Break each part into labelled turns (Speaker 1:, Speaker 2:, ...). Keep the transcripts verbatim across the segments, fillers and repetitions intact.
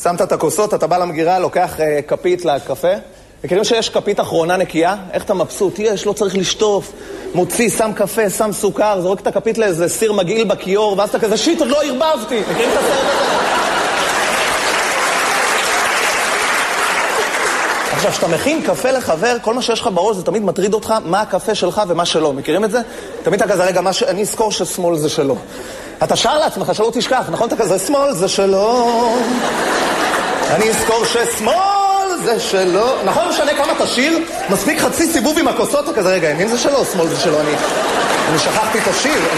Speaker 1: שמת את הכוסות, אתה בא למגירה, לוקח uh, כפית לקפה, וכאילו שיש כפית אחרונה נקייה, איך אתה מבסוט? יש, לא צריך לשטוף, מוציא, שם קפה, שם סוכר, זורק את הכפית לאיזה סיר מגעיל בכיור, ואז אתה כזה, שיט, עוד לא הרבבתי. מכירים את הסרט הזה? עכשיו, כשאתה מכין קפה לחבר, כל מה שיש לך בראש זה תמיד מטריד אותך מה הקפה שלך ומה שלו. מכירים את זה? תמיד אתה כזה, רגע, ש... אני אזכור ששמאל זה שלו. אתה שר לעצמך, שלא תשכח, נכון? אתה כזה, שמאל זה שלו. אני אזכור ששמאל זה שלו. נכון, משנה כמה תשיר? מספיק חצי סיבוב עם הכוסות, אתה כזה, רגע, ימין זה שלו, שמאל זה שלו. אני, אני שכחתי את השיר. אני...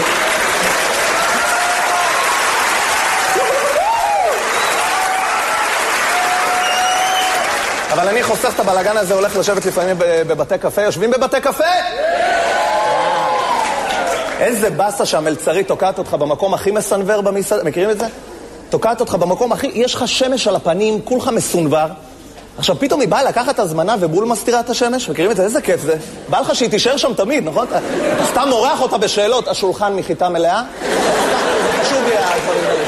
Speaker 1: אבל אני חוסך את הבלגן הזה, הולך לשבת לפעמים בבתי קפה. יושבים בבתי קפה? איזה בסה שהמלצרית תוקעת אותך במקום הכי מסנבר במסעדה. מכירים את זה? תוקעת אותך במקום הכי... יש לך שמש על הפנים, כולך מסונבר. עכשיו פתאום היא באה לקחת את הזמנה ובול מסתירה את השמש. מכירים את זה? איזה כיף זה. בא לך שהיא תישאר שם תמיד, נכון? אתה, אתה סתם מורח אותה בשאלות. השולחן מחיטה מלאה? זה חשוב לי הדברים האלה.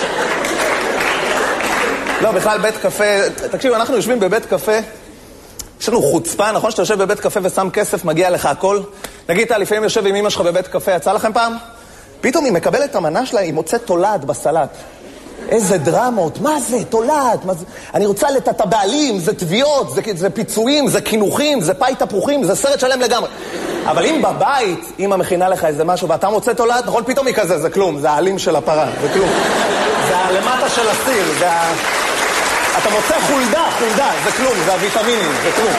Speaker 1: לא, בכלל בית קפה... תקשיב, אנחנו יושבים בבית קפה, יש לנו חוצפה, נכון? שאתה יושב בבית קפה ושם כסף, מגיע לך הכל. נגיד, אתה לפעמים יושב עם אמא שלך בבית קפה, יצא לכם פעם? פתאום היא מקבלת את המנה שלה, היא מוצאת תולעת בסלט. איזה דרמות, מה זה? תולעת, מה זה? אני רוצה את הבעלים, זה תביעות, זה, זה פיצויים, זה כינוכים, זה פי תפוחים, זה סרט שלם לגמרי. אבל אם בבית, אמא מכינה לך איזה משהו, ואתה מוצא תולעת, נכון? פתאום היא כזה, זה כלום, זה העלים של הפרה, זה כלום. זה הלמטה של הסיר, זה ה... אתה מוצא חולדה, חולדה, זה כלום, זה הוויטמינים, זה כלום.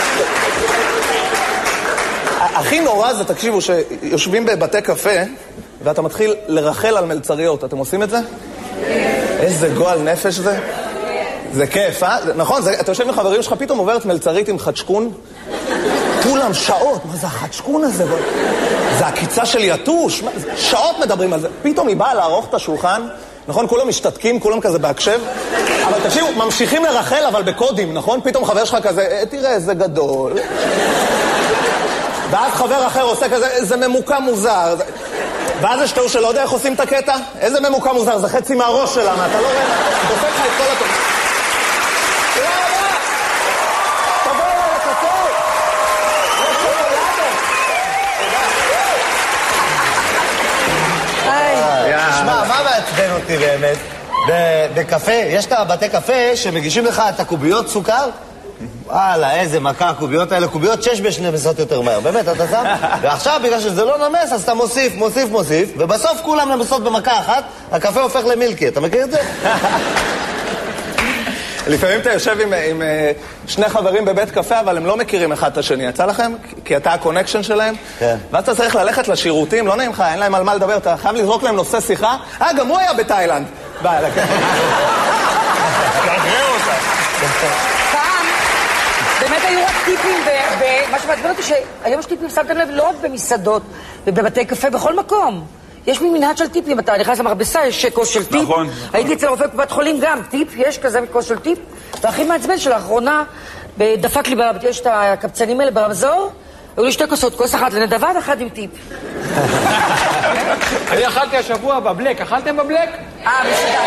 Speaker 1: הכי נורא זה, תקשיבו, שיושבים בבתי קפה, ואתה מתחיל לרחל על מלצריות. אתם עושים את זה? איזה גועל נפש זה. זה כיף, אה? נכון, אתה יושב עם חברים שלך, פתאום עוברת מלצרית עם חדשקון. כולם שעות, מה זה החדשקון הזה? זה הקיצה של יתוש. שעות מדברים על זה. פתאום היא באה לערוך את השולחן, נכון? כולם משתתקים, כולם כזה בהקשב. אבל תקשיבו, ממשיכים לרחל, אבל בקודים, נכון? פתאום חבר שלך כזה, תראה, איזה גדול. ואז חבר אחר עושה כזה, איזה ממוקם מוזר. ואז יש תיאור שלא יודע איך עושים את הקטע. איזה ממוקם מוזר, זה חצי מהראש שלה, מה? אתה לא רואה, דופק לך את כל הטוב. תראה, תראה! תבוא אליי לקצור! יש שוקולדות!
Speaker 2: תשמע, מה מעצבן אותי באמת? בקפה, יש את הבתי קפה שמגישים לך את הקוביות סוכר? וואלה, איזה מכה, הקוביות האלה, קוביות שש בשני מסות יותר מהר, באמת, אתה שם? ועכשיו, בגלל שזה לא נמס, אז אתה מוסיף, מוסיף, מוסיף, ובסוף כולם נמסות במכה אחת, הקפה הופך למילקי, אתה מכיר את זה?
Speaker 1: לפעמים אתה יושב עם, עם שני חברים בבית קפה, אבל הם לא מכירים אחד את השני. יצא לכם? כי אתה הקונקשן שלהם. כן. ואז אתה צריך ללכת לשירותים, לא נעים לך, אין להם על מה לדבר, אתה חייב לזרוק להם נושא שיחה. אה, גם הוא היה בתאילנד. ביי, לקה. תאגרה אותה.
Speaker 3: פעם, באמת היו רק טיפים, ומה שמעצבן אותי שהיום יש טיפים, שמתם לב, לא רק במסעדות, ובבתי קפה, בכל מקום. יש מין מנהד של טיפים, אתה נכנס למרבסה, יש כוס של טיפ.
Speaker 4: נכון.
Speaker 3: הייתי אצל רופא קופת חולים גם, טיפ, יש כזה כוס של טיפ. והכי מעצבן שלאחרונה, דפק לי, יש את הקבצנים האלה ברמזור, היו לי שתי כוסות, כוס אחת לנדבה ואחת עם טיפ.
Speaker 5: אני אכלתי השבוע בבלק, אכלתם בבלק?
Speaker 3: אה, משגעתי.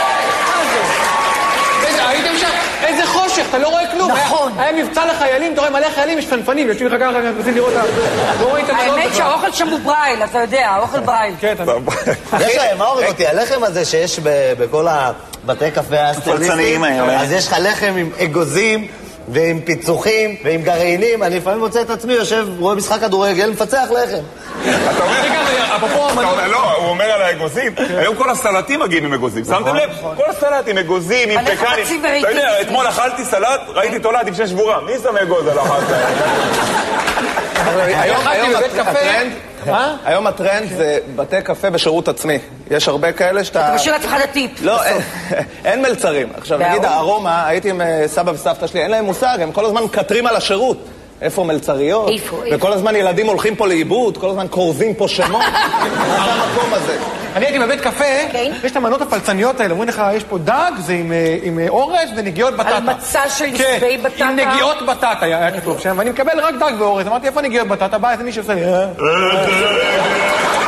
Speaker 5: הייתם שם, איזה חושך, אתה לא רואה כלום.
Speaker 3: נכון.
Speaker 5: היה מבצע לחיילים, אתה רואה מלא חיילים, יש פנפנים, יושבים לך ככה, מנסים לראות, לא רואים את המדות.
Speaker 3: האמת שהאוכל שם הוא ברייל, אתה יודע, האוכל ברייל.
Speaker 5: כן, אתה...
Speaker 2: יש להם, מה הוריד אותי? הלחם הזה שיש בכל הבתי קפה הסטליסטיים, אז יש לך לחם עם אגוזים ועם פיצוחים ועם גרעינים. אני לפעמים מוצא את עצמי, יושב, רואה משחק כדורגל, מפצח לחם.
Speaker 4: אתה אומר, לא, הוא אומר על האגוזים, היום כל הסלטים מגיעים עם אגוזים, שמתם לב? כל הסלטים, אגוזים, עם פקנים. אתה יודע, אתמול אכלתי סלט, ראיתי תולעת עם שש שבורה, מי שם אגוז על אחת?
Speaker 1: היום הטרנד זה בתי קפה בשירות עצמי. יש הרבה כאלה שאתה...
Speaker 3: אתה משאיר לעצמך לטיפ.
Speaker 1: לא, אין מלצרים. עכשיו נגיד הארומה, הייתי עם סבא וסבתא שלי, אין להם מושג, הם כל הזמן מקטרים על השירות. איפה מלצריות?
Speaker 3: איפה?
Speaker 1: וכל הזמן ילדים הולכים פה לאיבוד, כל הזמן קורזים פה שמות. מה זה המקום הזה?
Speaker 5: אני הייתי בבית קפה, יש את המנות הפלצניות האלה, אומרים לך, יש פה דג, זה עם אורז ונגיעות בטטה.
Speaker 3: על מצע של נסבי בטטה.
Speaker 5: עם נגיעות בטטה, היה כתוב שם, ואני מקבל רק דג ואורז. אמרתי, איפה נגיעות בטטה? בא איזה מישהו עושה לי...